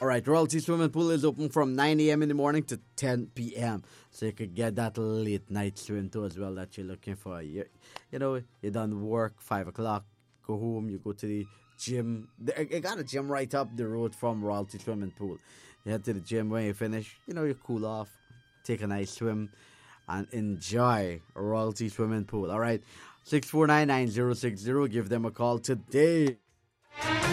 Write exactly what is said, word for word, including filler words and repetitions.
All right, Royalty Swimming Pool is open from nine a.m. in the morning to ten p.m. So you could get that late night swim too as well that you're looking for. You, you know, you done work, five o'clock, go home, you go to the gym. I got a gym right up the road from Royalty Swimming Pool. You head to the gym when you finish, you know, you cool off, take a nice swim, and enjoy Royalty Swimming Pool. All right, six four nine, nine zero six zero. Give them a call today.